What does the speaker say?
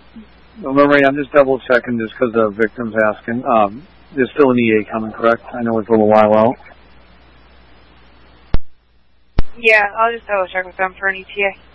Marie, I'm just double checking just because the victim's asking. There's still an EA coming, correct? I know it's a little while out. Yeah, I'll just double check with them for an ETA.